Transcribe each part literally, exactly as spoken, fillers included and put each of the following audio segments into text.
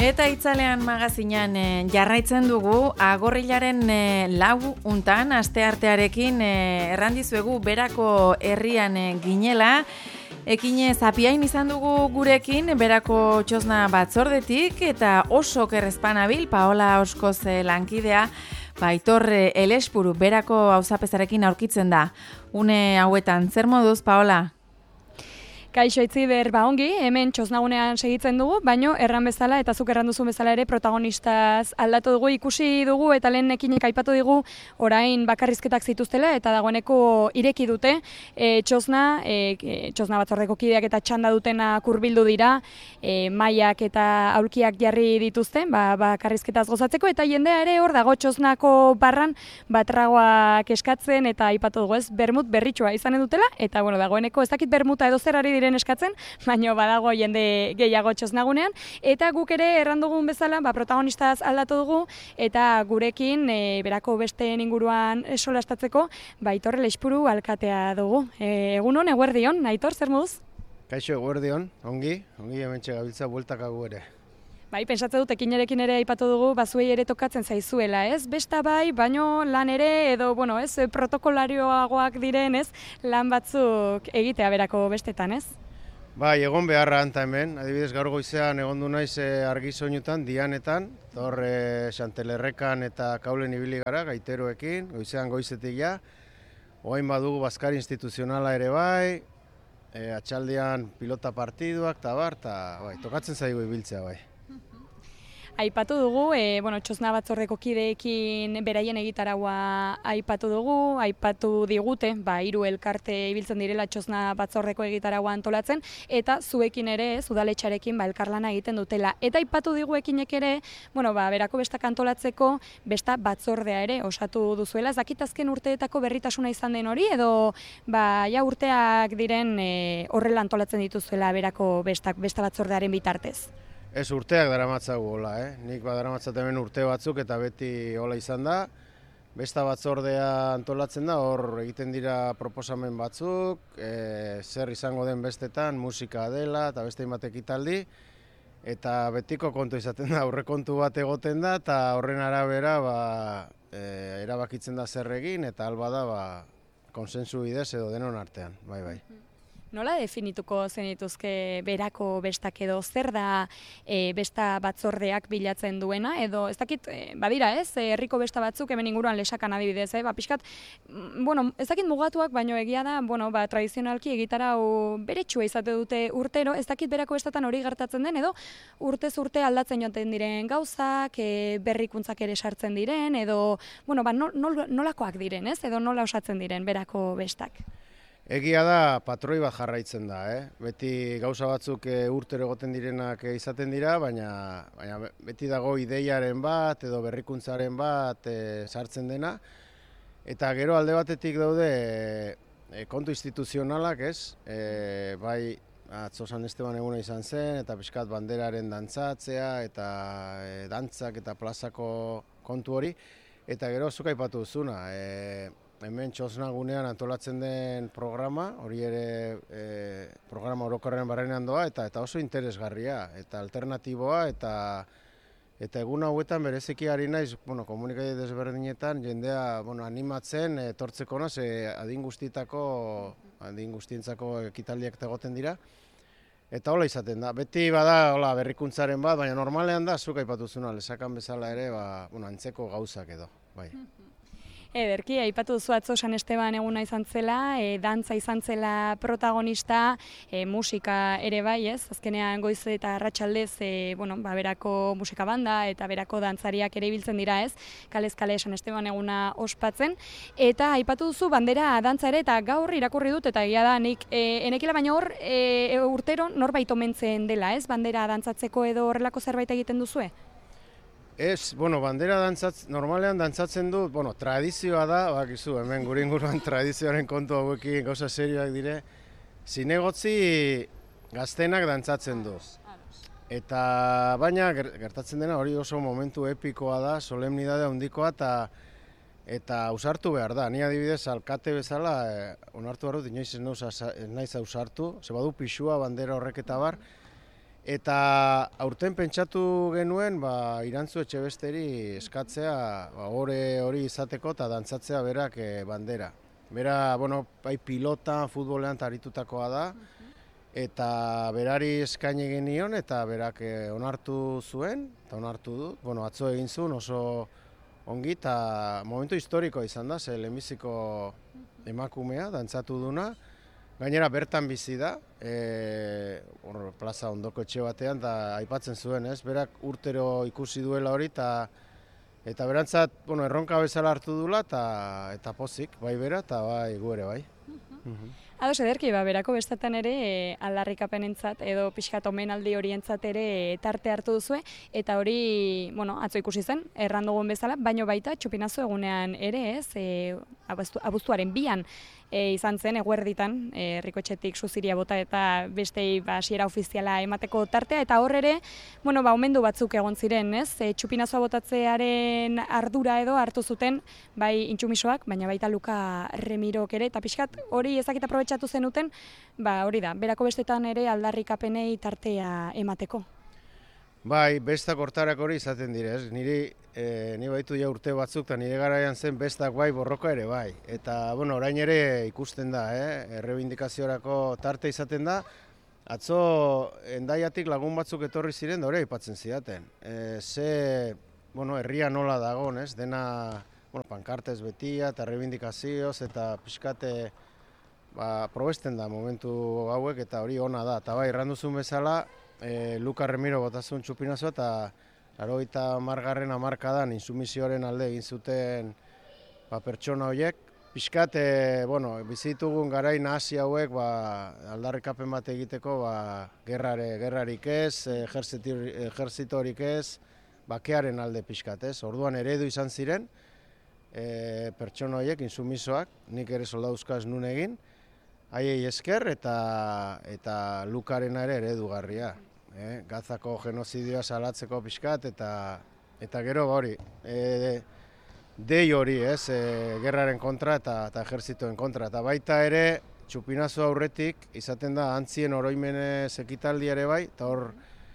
Eta itzalean magazinan e, jarraitzen dugu, agorrilaren e, lau untan, asteartearekin e, errandizuegu berako herrian e, ginela. Ekine zapiain izan dugu gurekin, berako txosna batzordetik, eta oso kerrezpanabil, Paola Oskoz e, lankidea, Aitor Elespuru berako auzapezarekin aurkitzen da. Une hauetan, zer moduz, Paola? Kaixo Itziber, ba ongi, hemen txosnagunean segitzen dugu, baino erran bezala eta zuk erran duzun bezala ere protagonistaz aldatu dugu, ikusi dugu eta lehen ekinek aipatu digu orain bakarrizketak zituztela eta dagoeneko ireki dute e, txosna, e, txosna batzordeko kideak eta txanda dutena kurbildu dira, e, maiak eta aulkiak jarri dituzte, ba, bakarrizketaz gozatzeko eta jendea ere hor dago txosnako barran batragoak eskatzen eta aipatu dugu ez, bermut berritxua izanen dutela eta bueno, dagoeneko ez dakit bermuta edo zer ari eskatzen, baino badago jende gehiago txosnagunean, eta guk ere errandugun bezala, ba, protagonistaz aldatu dugu, eta gurekin e, berako beste inguruan solastatzeko, ba, Aitor Elespuru alkatea dugu. E, egunon, eguerdion, Aitor, zer moduz? Kaixo, eguerdion, ongi, ongi hementxe gabiltza bueltakagu ere. Bai, pentsatze dut, ekinerekin ere aipatu dugu, bazuei ere tokatzen zaizuela, ez? Besta bai, baino lan ere, edo, bueno, ez, protokolarioagoak diren, ez, lan batzuk egitea berako bestetan, ez? Bai, egon beharra anta hemen, adibidez gaur goizean egondu naiz argi soinutan, dianetan, hor Xantelerrekan eta Kaulen ibili gara, gaiteroekin, goizean goizetik ja, oain badugu bazkari instituzionala ere bai, e, atxaldean pilota partiduak, eta bar, eta bai, tokatzen zaigu ibiltzea bai. Aipatu dugu, e, bueno, txosna batzordeko kideekin beraien egitaraua aipatu dugu, aipatu digute, ba, hiru elkarte ibiltzen direla txosna batzordeko egitaraua antolatzen, eta zuekin ere, udaletxarekin ba, elkarlana egiten dutela. Eta aipatu digu ekinek ere, bueno, ba, berako bestak antolatzeko, besta batzordea ere osatu duzuela. Ez dakit azken urteetako berritasuna izan den hori, edo ba, ja urteak diren e, horrela antolatzen dituzuela berako bestak, besta batzordearen bitartez. Ez urteak daramatzagu hola, eh? Nik badaramatzaten hemen urte batzuk eta beti hola izan da. Besta batzordea antolatzen da, hor egiten dira proposamen batzuk, e, zer izango den bestetan, musika dela eta beste hainbat ekitaldi. Eta betiko kontu izaten da, aurrekontu bat egoten da eta horren arabera ba, e, erabakitzen da zer egin eta alba da ba, konsensu bidez edo denon artean, bai bai. Nola definituko zenituzke berako bestak edo zer da e, besta batzordeak bilatzen duena edo ez dakit e, badira ez, herriko besta batzuk hemen inguruan lesakan adibidez, eh? Ba, pixkat, bueno, ez dakit mugatuak baino egia da, bueno, ba, tradizionalki egitarau beretsua izate dute urtero, ez dakit berako bestatan hori gertatzen den edo urtez urte aldatzen joaten diren gauzak, e, berrikuntzak ere sartzen diren edo, bueno, ba, nol, nol, nolakoak diren, ez? Edo nola osatzen diren berako bestak. Egia da patroi bat jarraitzen da, eh? Beti gauza batzuk e, urtero egoten direnak e, izaten dira, baina, baina beti dago ideiaren bat edo berrikuntzaren bat e, sartzen dena. Eta gero alde batetik daude e, kontu instituzionalak, ez? E, bai, atzo San Esteban eguna izan zen, eta pixkat banderaren dantzatzea, eta e, dantzak eta plazako kontu hori. Eta gero zuk aipatu duzuna, e, hemen txosnagunean antolatzen den programa, hori ere e, programa orokorrean barrenean doa, eta eta oso interesgarria, eta alternatiboa, eta eta egun hauetan bereziki ari naiz, bueno, komunikabide desberdinetan, jendea bueno, animatzen, etortzeko naz, e, adin guztietako, adin guztientzako ekitaldiak egoten dira, eta hola izaten da. Beti bada hola, berrikuntzaren bat, baina normalean da, zuk aipatu zuna, lesakan bezala ere, ba, bueno, antzeko gauzak edo, bai. Ederki, aipatu duzu atzo San Esteban eguna izan zela, e, dantza izan zela protagonista, e, musika ere bai, ez? Azkenean goiz eta arratsaldez, e, bueno, ba, berako musika banda eta berako dantzariak ere ibiltzen dira, ez? Kalez kale San Esteban eguna ospatzen. Eta aipatu duzu bandera dantza ere eta gaur irakurri dut eta egia da nik e, enekila baina hor e, urtero norbait omentzen dela, ez? Bandera dantzatzeko edo horrelako zerbait egiten duzue? Ez, bueno, bandera dantzatz, normalean dantzatzen du, bueno, tradizioa da, bakizu, hemen gure inguruan tradizioaren kontu hauekin gauza serioak dire, zinegotzi gaztenak dantzatzen du. Eta baina gertatzen dena hori oso momentu epikoa da, solemnidade handikoa eta eta ausartu behar da. Ni adibidez alkate bezala eh, onartu behar dut, inoiz ez naiz ausartu, ze badu pixua bandera horrek eta bar, Eta aurten pentsatu genuen, ba, Irantzu Etxebesteri eskatzea, ba, ore hori izateko eta dantzatzea berak e, bandera. Bera, bueno, bai pilota, futbolean taritutakoa da, eta berari eskaini genion eta berak e, onartu zuen, eta onartu du, bueno, atzo egin zuen oso ongi, eta momentu historiko izan da, ze lehenbiziko emakumea, dantzatu duna. Gainera bertan bizi da, e, or, plaza ondoko etxe batean, eta aipatzen zuen, ez? Berak urtero ikusi duela hori, eta eta berantzat, bueno, erronka bezala hartu dula, eta, eta pozik, bai bera, eta bai gu ere bai. Ados ederki, ba, berako bestatan ere e, aldarrikapenentzat edo pixkat omenaldi horientzat ere e, tarte hartu duzue, eta hori, bueno, atzo ikusi zen, erran dugun bezala, baino baita txupinazo egunean ere, ez, e, abuztu, abuztuaren bian e, izan zen, eguerditan, e, Herrikotxetik suziria bota eta bestei ba, hasiera ofiziala emateko tartea, eta hor ere, bueno, ba, omendu batzuk egon ziren, ez, e, txupinazoa botatzearen ardura edo hartu zuten, bai intsumisoak, baina baita Luka Remirok ere, eta pixkat hori ezakita aprobetxatu zenuten, ba hori da, berako bestetan ere aldarrikapenei tartea emateko. Bai, bestak hortarak hori izaten dire, ez? Niri, e, ni baitu ja urte batzuk, eta nire garaian zen bestak bai, borroka ere bai. Eta, bueno, orain ere ikusten da, eh? Errebindikaziorako tarte izaten da. Atzo, Hendaiatik lagun batzuk etorri ziren, da hori aipatzen zidaten. E, ze, bueno, herria nola dagoen, ez? Dena, bueno, pankartez betia, eta errebindikazioz, eta pixkate, ba, probesten da momentu hauek, eta hori ona da. Eta bai, erranduzun bezala, e, Luka Remiro botazun txupinazo, eta laurogeita hamargarren hamarkadan insumizioaren alde egin zuten ba, pertsona horiek. Pixkat, e, bueno, bizitugun garai nahasi hauek ba, aldarrikapen bat egiteko ba, gerrare, gerrarik ez, ejerzitorik ez, bakearen alde pixkat ez. Orduan eredu izan ziren, e, pertsona horiek insumisoak, nik ere soldauzka ez nun egin, haiei esker eta eta Lukarena ere eredugarria. Eh? Gazako genozidioa salatzeko pixkat eta eta gero hori, e, dei hori, ez, e, gerraren kontra eta, eta ejerzitoen kontra. Eta baita ere, txupinazo aurretik, izaten da antzien oroimenez ekitaldi ere bai, eta hor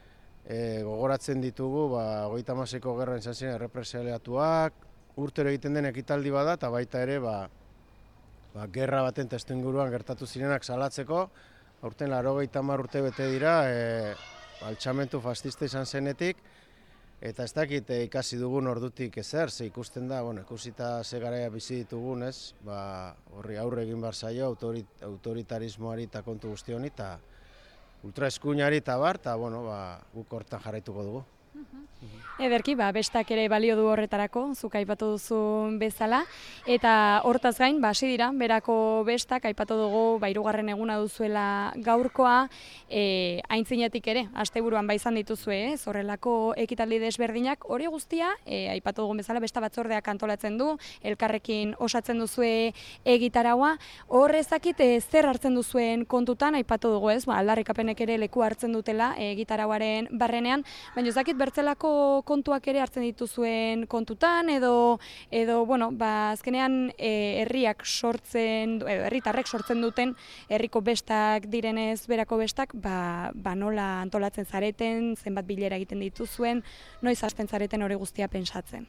e, gogoratzen ditugu, ba, hogeita hamaseiko gerran izan ziren errepresaliatuak, urtero egiten den ekitaldi bada, eta baita ere, ba, Ba, gerra baten testuinguruan gertatu zirenak salatzeko, aurten laurogeita hamar urte bete dira, e, altxamentu fascista izan zenetik, eta ez dakit e, ikasi dugun ordutik ezer, ze ikusten da, bueno, ikusita ze garaia bizi ditugun, ez, ba, horri aurre egin behar zaio, autorit, autoritarismoari eta kontu guzti honi, eta ultraeskuinari eta bar, eta bueno, ba, guk hortan jarraituko dugu. Ederki, ba, bestak ere balio du horretarako, zuk aipatu duzun bezala, eta hortaz gain, ba, hasi dira, berako bestak, aipatu dugu, ba, hirugarren eguna duzuela gaurkoa, e, aintzinetik ere, asteburuan ba izan dituzue, ez, horrelako ekitaldi desberdinak, hori guztia, e, aipatu dugun bezala, besta batzordeak antolatzen du, elkarrekin osatzen duzue egitaraua, hor ezakit e, zer hartzen duzuen kontutan, aipatu dugu ez, ba, aldarrikapenek ere leku hartzen dutela e, egitarauaren barrenean, baina ezakit bertzelako kontuak ere hartzen dituzuen kontutan, edo, edo bueno, ba, azkenean e, herriak sortzen, edo herritarrek sortzen duten, herriko bestak direnez berako bestak, ba, ba nola antolatzen zareten, zenbat bilera egiten dituzuen, noiz hasten zareten hori guztia pentsatzen.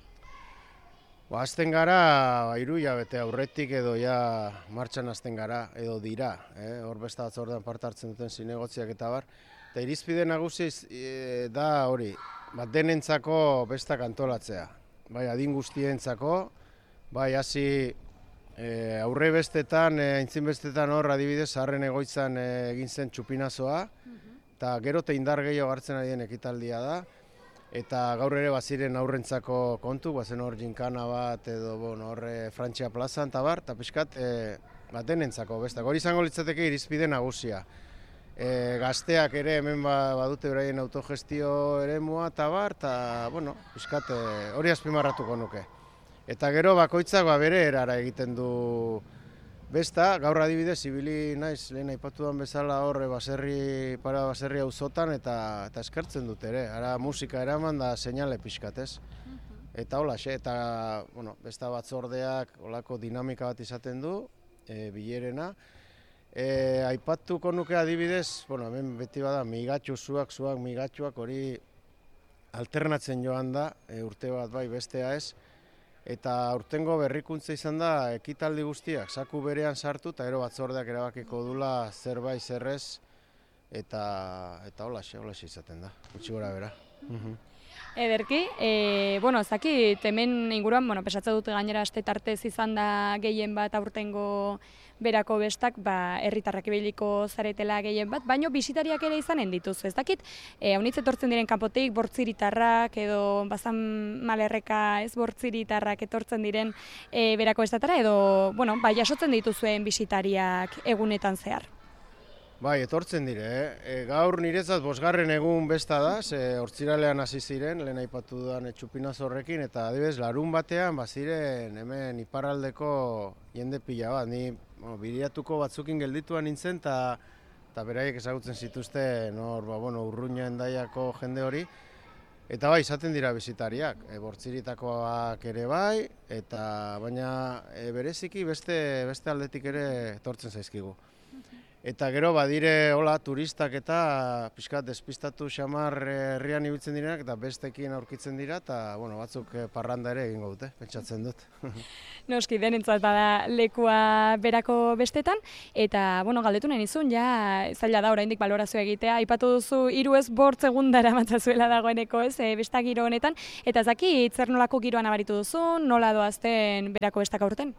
Ba, hasten gara, hiru hilabete aurretik edo ja martxan hasten gara, edo dira, eh? Hor besta batzordean parte hartzen duten zinegotziak eta bar. Eta irizpide nagusi e, da hori, bat denentzako bestak antolatzea. Bai, adin guztientzako, bai, hasi e, aurre bestetan, e, aintzin bestetan hor adibidez, zaharren egoitzan e, egin zen txupinazoa, eta gero eta indar gehiago hartzen ari den ekitaldia da, eta gaur ere baziren aurrentzako kontu, bazen hor ginkana bat edo bueno, horre Frantzia plazan eta bar, eta pixkat e, bat denentzako bestak. Hori izango litzateke irizpide nagusia. E, gazteak ere hemen ba, badute beraien autogestio eremua eta bar, eta bueno, pixkat hori azpimarratuko nuke. Eta gero bakoitzak ba, bere erara egiten du besta, gaur adibidez, ibili naiz, lehen aipatu duan bezala horre baserri, para baserri auzotan eta, eta eskertzen dut ere, ara musika eraman da seinale pixkat, ez? Eta hola, eta bueno, besta batzordeak olako dinamika bat izaten du, e, bilerena, E, aipatuko nuke adibidez, bueno, hemen beti bada migatxu, zuak, zuak, migatxuak hori alternatzen joan da, e, urte bat bai bestea ez, eta urtengo berrikuntza izan da ekitaldi guztiak, zaku berean sartu eta gero batzordeak erabakiko dula zer bai zerrez, eta, eta holaxe, holaxe izaten da, gutxi gora bera. Ederki, e, bueno, zaki, hemen inguruan, bueno, pesatze dute gainera aste tartez izan da gehien bat aurtengo berako bestak, ba, herritarrak ibiliko zaretela gehien bat, baino bisitariak ere izanen dituzu, ez dakit, e, haunitz etortzen diren kanpotik, bortziritarrak edo bazan malerreka ez bortziritarrak etortzen diren e, berako bestatara, edo, bueno, ba, jasotzen dituzuen bisitariak egunetan zehar. Bai, etortzen dire, eh? E, gaur niretzat bosgarren egun besta da, ze hortziralean hasi ziren, lehen aipatu dudan Txupinaz horrekin, eta adibidez, larun batean, baziren hemen iparraldeko jende pila bat, ni bueno, biriatuko batzukin geldituan nintzen, eta beraiek ezagutzen zituzten, hor, ba, bueno, Urruña Hendaiako jende hori, eta bai, izaten dira bisitariak, e, bortziritakoak ere bai, eta baina e, bereziki beste, beste aldetik ere etortzen zaizkigu. Eta gero badire hola turistak eta pixkat despistatu xamar herrian ibiltzen direnak eta bestekin aurkitzen dira eta bueno, batzuk parranda ere egingo dute, pentsatzen dut. Noski denentzat bada lekua berako bestetan eta bueno, galdetu nahi nizun, ja zaila da oraindik balorazio egitea. Aipatu duzu hiru ez bost egun daramatzazuela dagoeneko, ez, e, besta giro honetan eta zaki zer nolako giroa nabaritu duzu, nola doazten berako bestak aurten?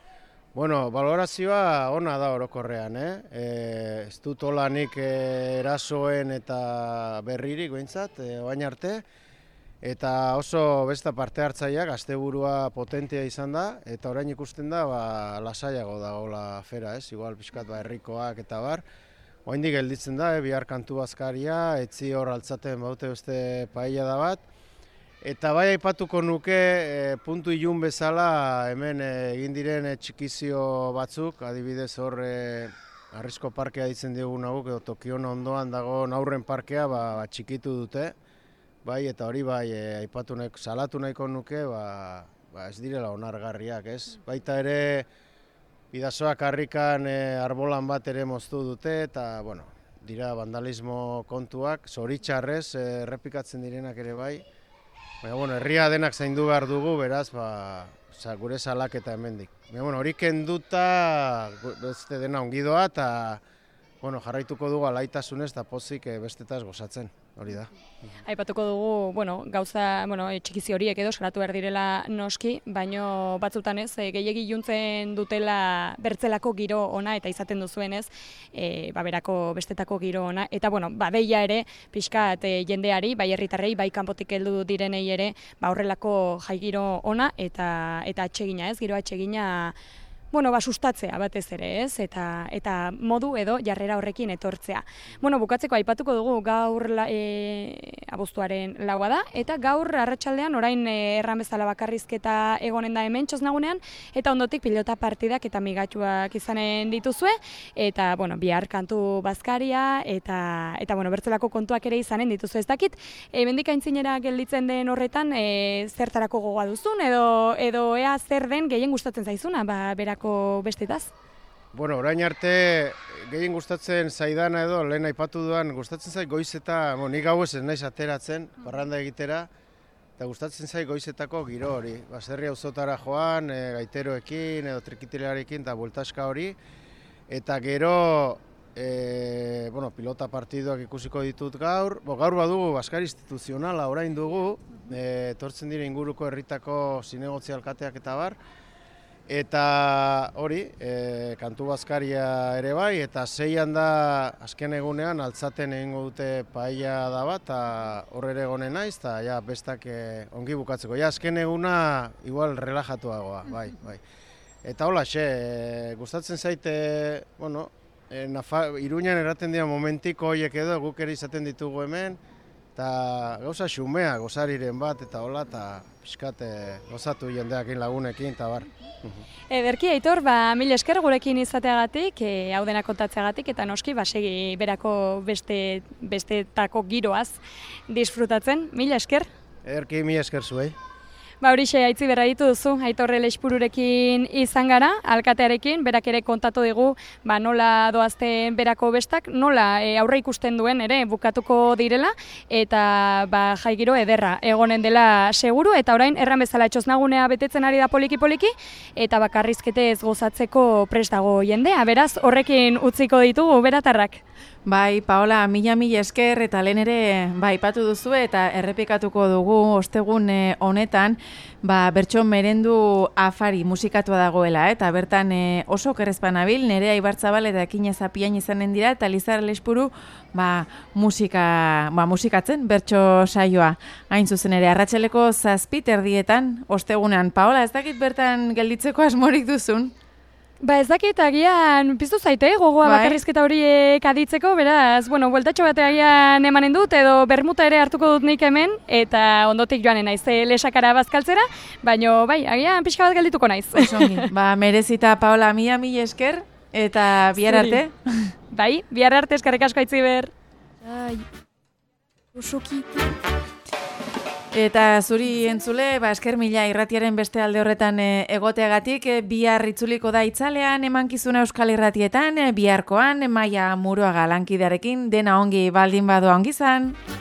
Bueno, balorazioa ona da orokorrean, eh? E, ez dut holanik erasoen eta berririk behintzat, e, oain arte, eta oso besta parte hartzaileak asteburua potentea izan da, eta orain ikusten da, ba, lasaiago da hola afera, ez? Igual pixkat ba, herrikoak eta bar. Oraindik gelditzen da, e, bihar kantu bazkaria, etzi hor altzaten baute beste paella da bat, eta bai aipatuko nuke e, puntu ilun bezala hemen e, egin diren e, txikizio batzuk, adibidez hor e, Arrizko parkea ditzen diogu naguk, edo Tokion ondoan dago aurren parkea ba, ba, txikitu dute, bai eta hori bai e, aipatu nahiko, salatu nahiko nuke, ba, ba, ez direla onargarriak, ez? Baita ere bidasoak harrikan e, arbolan bat ere moztu dute, eta bueno, dira vandalismo kontuak, zoritxarrez e, errepikatzen direnak ere bai. Baina, bueno, herria denak zaindu behar dugu, beraz, ba, gure salaketa hemendik. Baina, bueno, hori kenduta beste dena ongidoa eta bueno, jarraituko dugu alaitasunez eta pozik bestetaz gozatzen, hori da. Aipatuko dugu, bueno, gauza, bueno, txikizi horiek edo salatu behar direla noski, baino batzutan ez, gehiegi juntzen dutela bertzelako giro ona eta izaten duzuen ez, e, ba, berako bestetako giro ona, eta bueno, ba, deia ere, pixkat e, jendeari, bai herritarrei, bai kanpotik heldu direnei ere, ba, horrelako jai giro ona eta, eta atsegina ez, giro atsegina, bueno, ba, sustatzea batez ere, ez? Eta, eta modu edo jarrera horrekin etortzea. Bueno, bukatzeko aipatuko dugu gaur la, e, abuztuaren laua da, eta gaur arratsaldean orain e, erran bezala bakarrizketa egonen da hemen Txosnagunean, eta ondotik pilota partidak eta migatxuak izanen dituzue, eta, bueno, bihar kantu bazkaria, eta, eta bueno, bertzelako kontuak ere izanen dituzue. Ez dakit, e, mendik aintzinera gelditzen den horretan, e, zertarako gogoa duzun, edo, edo ea zer den gehien gustatzen zaizuna, ba, berako bestetaz? Bueno, orain arte gehien gustatzen zaidana edo lehen aipatu duan gustatzen zait goizeta, bueno, nik gauez ez naiz ateratzen parranda egitera eta gustatzen zait goizetako giro hori. Baserri auzotara joan, e, gaiteroekin edo trikitilarekin eta bueltaska hori eta gero e, bueno, pilota partiduak ikusiko ditut gaur. Bo, gaur badugu Baskari instituzionala orain dugu, e, etortzen dire inguruko herritako zinegotzi alkateak eta bar. Eta hori, e, kantu bazkaria ere bai, eta zeian da azken egunean altzaten egingo dute paella da bat, eta hor ere egonen naiz, eta ja, bestak e, ongi bukatzeko. Ja, azken eguna igual relajatuagoa, bai, bai. Eta hola, xe, e, gustatzen zaite, bueno, e, Nafa, Iruñan eraten dira momentiko horiek edo, guk ere izaten ditugu hemen, eta gauza xumea, gozariren bat, eta hola, eta pixkat gozatu jendeakin lagunekin, eta bar. Ederki, Aitor, ba, mil esker gurekin izateagatik, e, hau dena kontatzeagatik, eta noski, ba, segi berako beste, bestetako giroaz disfrutatzen. Mil esker. Ederki, mil esker zuei. Ba horixe aitzi berra ditu duzu, Aitorre Lexpururekin izan gara, alkatearekin, berak ere kontatu digu, ba, nola doazten berako bestak, nola e, aurre ikusten duen ere bukatuko direla, eta ba, jaigiro ederra egonen dela seguru, eta orain erran bezala txosnagunea betetzen ari da poliki-poliki, eta bakarrizketez gozatzeko prest dago jendea, beraz horrekin utziko ditugu beratarrak. Bai, Paola, mila mila esker eta lehen ere ba, ipatu duzu eta errepikatuko dugu ostegun honetan ba, bertso merendu afari musikatua dagoela, eta bertan e, oso kerrezpan abil, Nerea Ibarzabal eta Ekine Zapiain izanen dira, eta Lizar Lexpuru ba, musika, ba, musikatzen bertso saioa. Hain zuzen ere, arratsaleko zazpit erdietan ostegunean. Paola, ez dakit bertan gelditzeko asmorik duzun? Ba ez dakit agian piztu zaite, gogoa bai? Bakarrizketa horiek aditzeko, beraz, bueno, bueltatxo bate agian emanen dut, edo bermuta ere hartuko dut nik hemen, eta ondotik joanen naiz, lesakara bazkaltzera, baino, bai, agian pixka bat geldituko naiz. Osongi, ba, merezita, Paola, mila mila esker, eta bihar arte. Bai, bihar arte eskerrik asko Aitziber. Ai, osoki. Eta zuri entzule, ba, esker mila irratiaren beste alde horretan e, egoteagatik, e, bihar itzuliko da itzalean, emankizuna Euskal Irratietan, e, biharkoan, Maia Muruaga lankidearekin, dena ongi baldin badoa ongi zan.